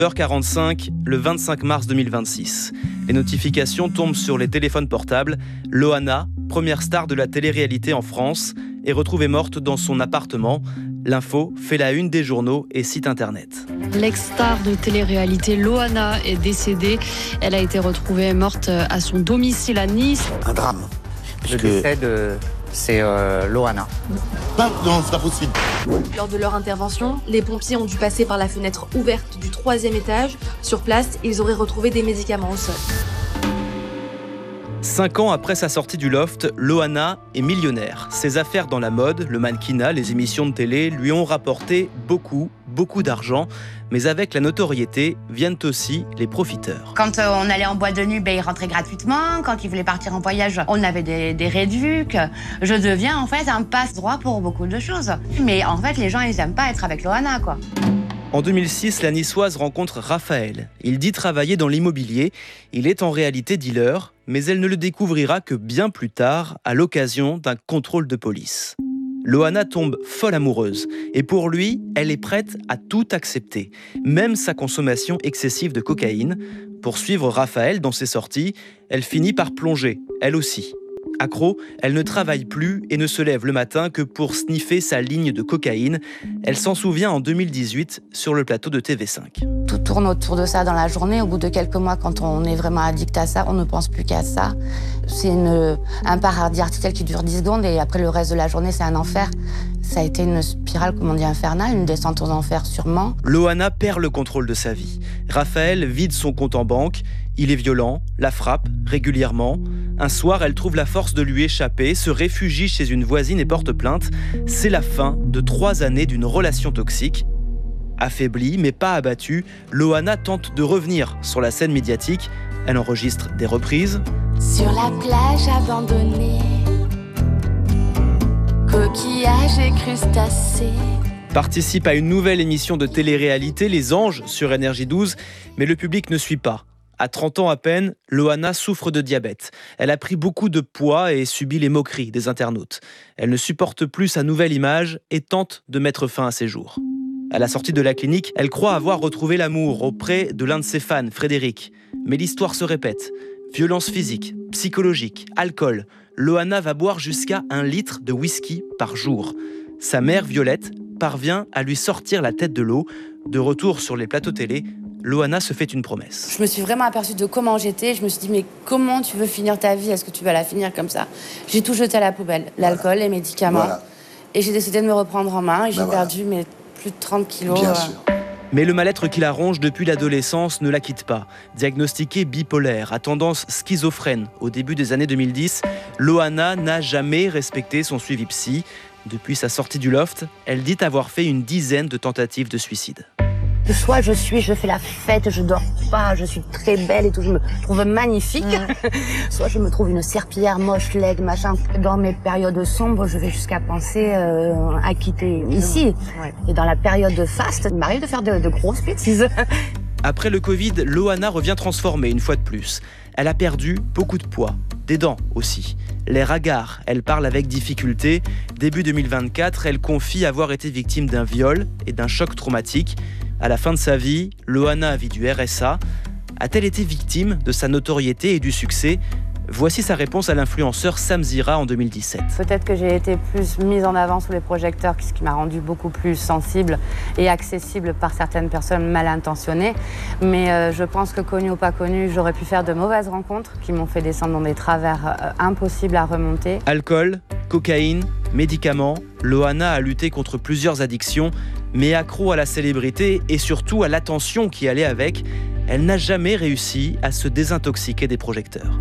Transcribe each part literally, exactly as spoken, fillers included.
heure quarante-cinq, le vingt-cinq mars deux mille vingt-six. Les notifications tombent sur les téléphones portables. Loana, première star de la télé-réalité en France, est retrouvée morte dans son appartement. L'info fait la une des journaux et sites internet. L'ex-star de télé-réalité Loana est décédée. Elle a été retrouvée morte à son domicile à Nice. Un drame. Le décès de... c'est euh, Loana. Non, non, c'est pas possible. Lors de leur intervention, les pompiers ont dû passer par la fenêtre ouverte du troisième étage. Sur place, ils auraient retrouvé des médicaments au sol. Cinq ans après sa sortie du loft, Loana est millionnaire. Ses affaires dans la mode, le mannequinat, les émissions de télé lui ont rapporté beaucoup, beaucoup d'argent. Mais avec la notoriété viennent aussi les profiteurs. Quand euh, on allait en boîte de nuit, ben, ils rentraient gratuitement. Quand ils voulaient partir en voyage, on avait des, des réducs. Je deviens en fait un passe-droit pour beaucoup de choses. Mais en fait, les gens, ils n'aiment pas être avec Loana, quoi. En deux mille six, la niçoise rencontre Raphaël. Il dit travailler dans l'immobilier. Il est en réalité dealer, mais elle ne le découvrira que bien plus tard, à l'occasion d'un contrôle de police. Loana tombe folle amoureuse et pour lui, elle est prête à tout accepter, même sa consommation excessive de cocaïne. Pour suivre Raphaël dans ses sorties, elle finit par plonger, elle aussi. Accro, elle ne travaille plus et ne se lève le matin que pour sniffer sa ligne de cocaïne. Elle s'en souvient en deux mille dix-huit sur le plateau de T V cinq. Tout tourne autour de ça dans la journée. Au bout de quelques mois, quand on est vraiment addict à ça, on ne pense plus qu'à ça. C'est une, un paradis artificiel qui dure dix secondes et après le reste de la journée, c'est un enfer. Ça a été une spirale, comme on dit, infernale, une descente aux enfers sûrement. Loana perd le contrôle de sa vie. Raphaël vide son compte en banque. Il est violent, la frappe régulièrement. Un soir, elle trouve la force de lui échapper, se réfugie chez une voisine et porte plainte. C'est la fin de trois années d'une relation toxique. Affaiblie, mais pas abattue, Loana tente de revenir sur la scène médiatique. Elle enregistre des reprises. Sur la plage abandonnée, coquillages et crustacés. Participe à une nouvelle émission de télé-réalité, Les Anges, sur N R J douze, mais le public ne suit pas. À trente ans à peine, Loana souffre de diabète. Elle a pris beaucoup de poids et subit les moqueries des internautes. Elle ne supporte plus sa nouvelle image et tente de mettre fin à ses jours. À la sortie de la clinique, elle croit avoir retrouvé l'amour auprès de l'un de ses fans, Frédéric. Mais l'histoire se répète. Violence physique, psychologique, alcool. Loana va boire jusqu'à un litre de whisky par jour. Sa mère, Violette, parvient à lui sortir la tête de l'eau. De retour sur les plateaux télé, Loana se fait une promesse. Je me suis vraiment aperçue de comment j'étais. Je me suis dit, mais comment tu veux finir ta vie ? Est-ce que tu vas la finir comme ça ? J'ai tout jeté à la poubelle. L'alcool, voilà. Les médicaments. Voilà. Et j'ai décidé de me reprendre en main. Et j'ai ben voilà. perdu mes plus de trente kilos. Bien euh... sûr. Mais le mal-être qui la ronge depuis l'adolescence ne la quitte pas. Diagnostiquée bipolaire, à tendance schizophrène au début des années deux mille dix, Loana n'a jamais respecté son suivi psy. Depuis sa sortie du loft, elle dit avoir fait une dizaine de tentatives de suicide. Soit je suis, je fais la fête, je dors pas, je suis très belle et tout, je me trouve magnifique. Mmh. Soit je me trouve une serpillière moche, laide, machin. Dans mes périodes sombres, je vais jusqu'à penser euh, à quitter ici. Ouais. Et dans la période faste, il m'arrive de faire de, de grosses bêtises. Après le Covid, Loana revient transformée une fois de plus. Elle a perdu beaucoup de poids, des dents aussi. L'air hagard, elle parle avec difficulté. Début deux mille vingt-quatre, elle confie avoir été victime d'un viol et d'un choc traumatique. À la fin de sa vie, Loana vit du R S A. A-t-elle été victime de sa notoriété et du succès ? Voici sa réponse à l'influenceur Sam Zira en deux mille dix-sept. Peut-être que j'ai été plus mise en avant sous les projecteurs, ce qui m'a rendue beaucoup plus sensible et accessible par certaines personnes mal intentionnées. Mais euh, je pense que connue ou pas connue, j'aurais pu faire de mauvaises rencontres qui m'ont fait descendre dans des travers euh, impossibles à remonter. Alcool, cocaïne, médicaments, Loana a lutté contre plusieurs addictions, mais accro à la célébrité et surtout à l'attention qui allait avec, elle n'a jamais réussi à se désintoxiquer des projecteurs.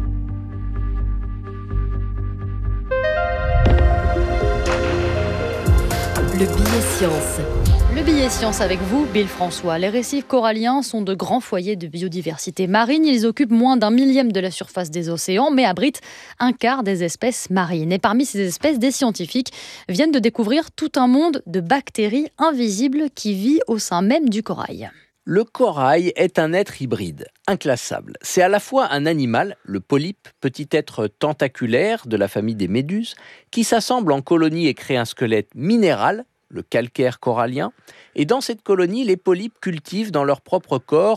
Le billet science. Le billet science avec vous, Bill François. Les récifs coralliens sont de grands foyers de biodiversité marine. Ils occupent moins d'un millième de la surface des océans, mais abritent un quart des espèces marines. Et parmi ces espèces, des scientifiques viennent de découvrir tout un monde de bactéries invisibles qui vit au sein même du corail. Le corail est un être hybride, inclassable. C'est à la fois un animal, le polype, petit être tentaculaire de la famille des méduses, qui s'assemble en colonie et crée un squelette minéral, le calcaire corallien. Et dans cette colonie, les polypes cultivent dans leur propre corps